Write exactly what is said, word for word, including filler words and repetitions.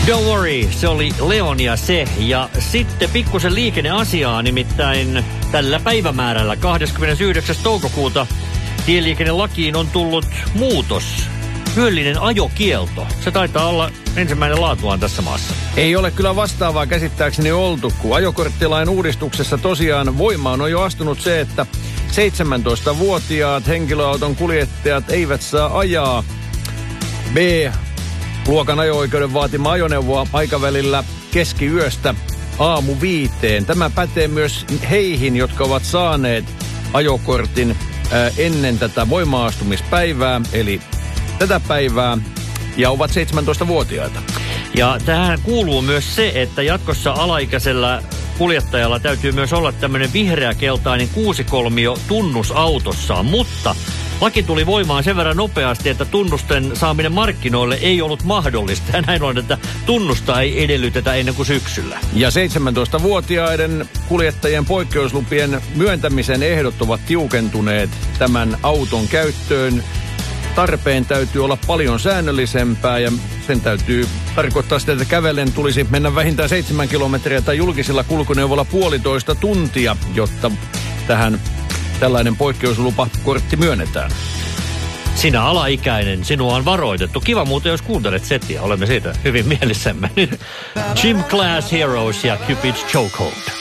Don't worry, se oli Leon ja se. Ja sitten pikkusen liikenneasiaa, nimittäin tällä päivämäärällä kahdeskymmenesyhdeksäs toukokuuta tieliikennelakiin on tullut muutos. Yöllinen ajokielto. Se taitaa olla ensimmäinen laatuaan tässä maassa. Ei ole kyllä vastaavaa käsittääkseni oltu, kun ajokorttilain uudistuksessa tosiaan voimaan on jo astunut se, että seitsemäntoistavuotiaat henkilöauton kuljettajat eivät saa ajaa B-luokan ajo-oikeuden vaatima ajoneuvoa aikavälillä keskiyöstä aamu viiteen. Tämä pätee myös heihin, jotka ovat saaneet ajokortin ää, ennen tätä voimaastumispäivää, eli tätä päivää, ja ovat seitsemäntoistavuotiaita. Ja tähän kuuluu myös se, että jatkossa alaikäisellä kuljettajalla täytyy myös olla tämmöinen vihreä-keltainen kuusikolmio tunnus autossaan, mutta laki tuli voimaan sen verran nopeasti, että tunnusten saaminen markkinoille ei ollut mahdollista. Ja näin on, että tunnusta ei edellytetä ennen kuin syksyllä. Ja seitsemäntoistavuotiaiden kuljettajien poikkeuslupien myöntämisen ehdot ovat tiukentuneet tämän auton käyttöön. Tarpeen täytyy olla paljon säännöllisempää ja sen täytyy tarkoittaa sitä, että kävellen tulisi mennä vähintään seitsemän kilometriä tai julkisilla kulkuneuvolla puolitoista tuntia, jotta tähän tällainen poikkeuslupakortti myönnetään. Sinä alaikäinen, sinua on varoitettu. Kiva muuten, jos kuuntelet settiä. Olemme siitä hyvin mielissämme. Nyt Gym Class Heroes ja Cupid's Chokehold.